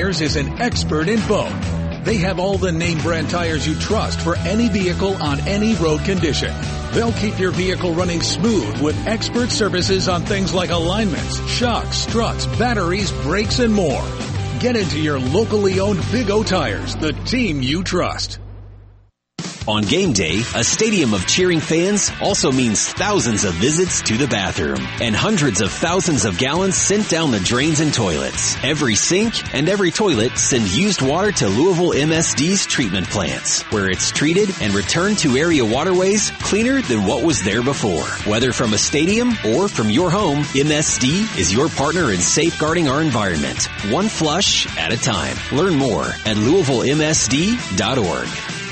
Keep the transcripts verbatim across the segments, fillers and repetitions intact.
Tires is an expert in both. They have all the name brand tires you trust for any vehicle on any road condition. They'll keep your vehicle running smooth with expert services on things like alignments, shocks, struts, batteries, brakes, and more. Get into your locally owned Big O Tires, the team you trust. On game day, a stadium of cheering fans also means thousands of visits to the bathroom and hundreds of thousands of gallons sent down the drains and toilets. Every sink and every toilet send used water to Louisville M S D's treatment plants, where it's treated and returned to area waterways cleaner than what was there before. Whether from a stadium or from your home, M S D is your partner in safeguarding our environment, one flush at a time. Learn more at Louisville M S D dot org.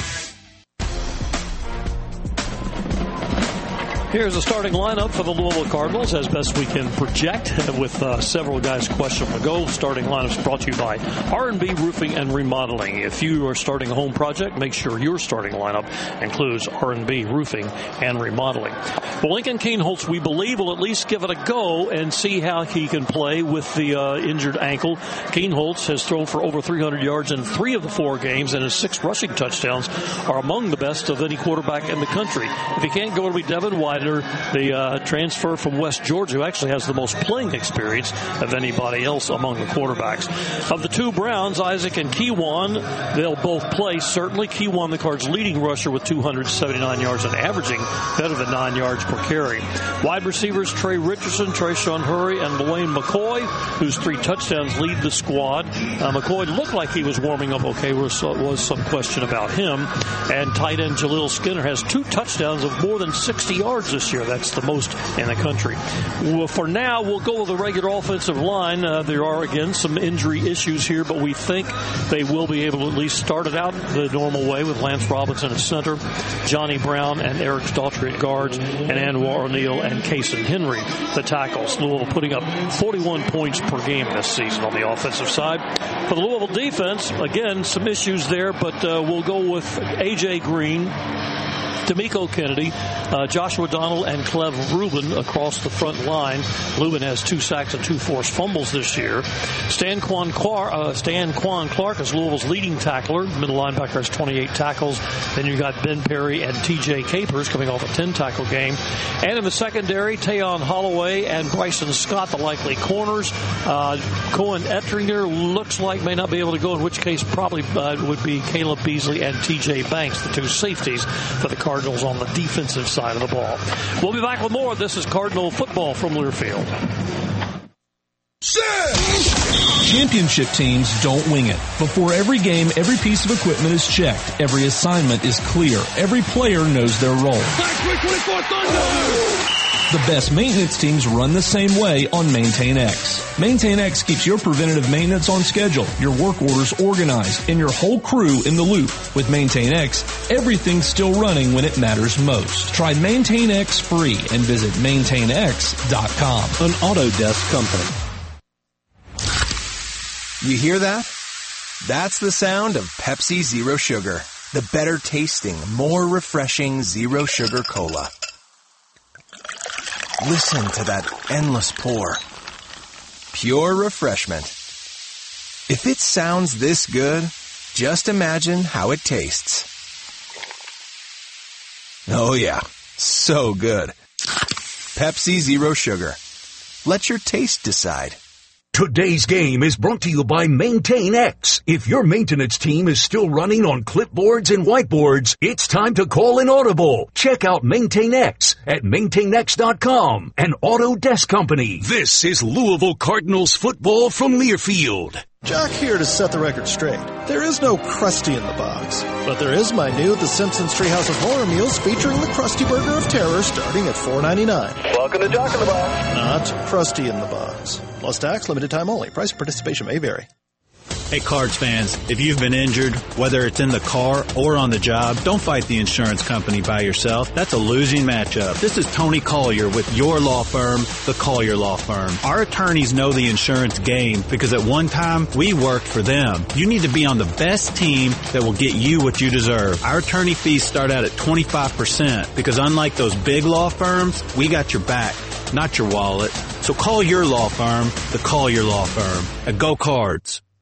Here's a starting lineup for the Louisville Cardinals as best we can project, with uh, several guys questionable to go. Starting lineups brought to you by R and B Roofing and Remodeling. If you are starting a home project, make sure your starting lineup includes R and B Roofing and Remodeling. Well, Lincoln Kienholz, we believe, will at least give it a go and see how he can play with the uh, injured ankle. Kienholz has thrown for over three hundred yards in three of the four games, and his six rushing touchdowns are among the best of any quarterback in the country. If he can't go, it'll be Devin Widener, the uh, transfer from West Georgia, who actually has the most playing experience of anybody else among the quarterbacks. Of the two Browns, Isaac and Kewan, they'll both play. Certainly, Kewan, the Cards' leading rusher with two hundred seventy-nine yards and averaging better than nine yards per carry. Wide receivers Trey Richardson, Trayshawn Hurry, and Dwayne McCoy, whose three touchdowns lead the squad. Uh, McCoy looked like he was warming up okay. There was, uh, was some question about him. And tight end Jaleel Skinner has two touchdowns of more than sixty yards this year. That's the most in the country. Well, for now, we'll go with the regular offensive line. Uh, there are, again, some injury issues here, but we think they will be able to at least start it out the normal way with Lance Robinson at center, Johnny Brown and Eric Daughtry at guards, and Anwar O'Neal and Kason Henry, the tackles. Louisville putting up forty-one points per game this season on the offensive side. For the Louisville defense, again, some issues there, but uh, we'll go with A J Green, D'Amico Kennedy, uh, Joshua Donald, and Cleve Rubin across the front line. Rubin has two sacks and two forced fumbles this year. Stan Quan Clark, uh, Stan Quan Clark is Louisville's leading tackler. Middle linebacker has twenty-eight tackles. Then you've got Ben Perry and T J Capers coming off a ten-tackle game. And in the secondary, Tayon Holloway and Bryson Scott, the likely corners. Uh, Cohen Ettinger looks like may not be able to go, in which case probably uh, would be Caleb Beasley and T J Banks, the two safeties for the Cardinals on the defensive side of the ball. We'll be back with more. This is Cardinal football from Learfield. Championship teams don't wing it. Before every game, every piece of equipment is checked. Every assignment is clear. Every player knows their role. The best maintenance teams run the same way on MaintainX. MaintainX keeps your preventative maintenance on schedule, your work orders organized, and your whole crew in the loop. With MaintainX, everything's still running when it matters most. Try MaintainX free and visit maintain x dot com. An Autodesk company. You hear that? That's the sound of Pepsi Zero Sugar. The better tasting, more refreshing Zero Sugar Cola. Listen to that endless pour. Pure refreshment. If it sounds this good, just imagine how it tastes. Oh yeah, so good. Pepsi Zero Sugar. Let your taste decide. Today's game is brought to you by MaintainX. If your maintenance team is still running on clipboards and whiteboards, it's time to call an audible. Check out MaintainX at maintain x dot com, an Autodesk company. This is Louisville Cardinals football from Learfield. Jack here to set the record straight. There is no Krusty in the box, but there is my new The Simpsons Treehouse of Horror meals featuring the Krusty Burger of Terror starting at four ninety-nine. Welcome to Jack in the Box. Not Krusty in the box. Plus tax, limited time only. Price and participation may vary. Hey, Cards fans, if you've been injured, whether it's in the car or on the job, don't fight the insurance company by yourself. That's a losing matchup. This is Tony Collier with your law firm, the Collier Law Firm. Our attorneys know the insurance game because at one time, we worked for them. You need to be on the best team that will get you what you deserve. Our attorney fees start out at twenty-five percent because unlike those big law firms, we got your back, not your wallet. So call your law firm, the Collier Law Firm, at Go Cards.